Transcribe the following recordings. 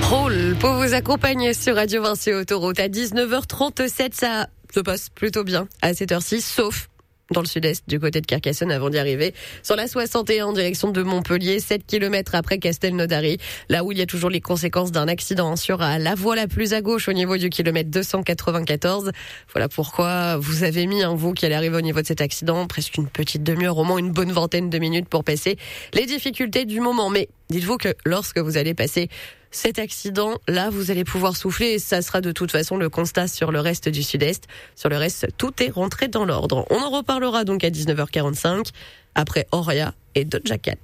Roll pour vous accompagner sur Radio Vinci Autoroute à 19h37. Ça se passe plutôt bien à cette heure-ci, sauf dans le sud-est, du côté de Carcassonne, avant d'y arriver. Sur la 61, en direction de Montpellier, 7 km après Castelnaudary, là où il y a toujours les conséquences d'un accident sur la voie la plus à gauche au niveau du kilomètre 294. Voilà pourquoi vous avez mis, vous qui allez arriver au niveau de cet accident, presque une petite demi-heure, au moins une bonne vingtaine de minutes pour passer les difficultés du moment. Mais dites-vous que lorsque vous allez passer cet accident, là, vous allez pouvoir souffler et ça sera de toute façon le constat sur le reste du sud-est. Sur le reste, tout est rentré dans l'ordre. On en reparlera donc à 19h45 après Auria et Doja Cat.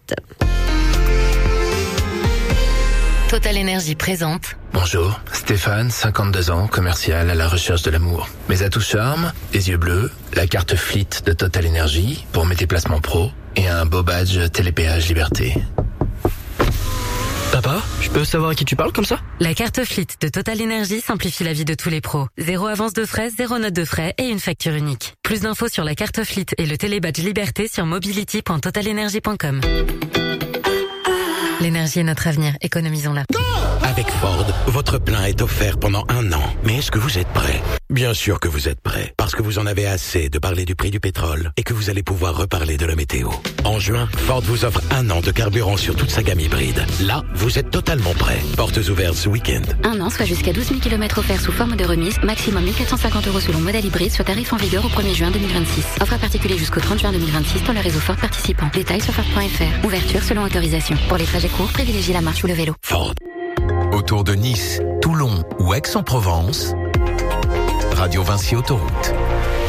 Total Énergie présente. Bonjour, Stéphane, 52 ans, commercial à la recherche de l'amour. Mes atouts charme, les yeux bleus, la carte Fleet de Total Énergie pour mes déplacements pro et un beau badge Télépéage Liberté. Papa, je peux savoir à qui tu parles comme ça? La carte Fleet de Total Énergie simplifie la vie de tous les pros. 0 avance de frais, 0 note de frais et une facture unique. Plus d'infos sur la carte Fleet et le télébadge Liberté sur mobility.totalenergie.com. L'énergie est notre avenir, économisons-la. Avec Ford, votre plein est offert pendant 1 an. Mais est-ce que vous êtes prêt? Bien sûr que vous êtes prêt, parce que vous en avez assez de parler du prix du pétrole et que vous allez pouvoir reparler de la météo. En juin, Ford vous offre 1 an de carburant sur toute sa gamme hybride. Là, vous êtes totalement prêt. Portes ouvertes ce week-end. 1 an, soit jusqu'à 12 000 km offerts sous forme de remise, maximum 1 450 € selon modèle hybride, soit tarif en vigueur au 1er juin 2026. Offre à particulier jusqu'au 30 juin 2026 dans le réseau Ford participant. Détails sur Ford.fr. Ouverture selon autorisation. Pour les trajets courts, privilégiez la marche ou le vélo. Ford. Autour de Nice, Toulon ou Aix-en-Provence, Radio Vinci Autoroute.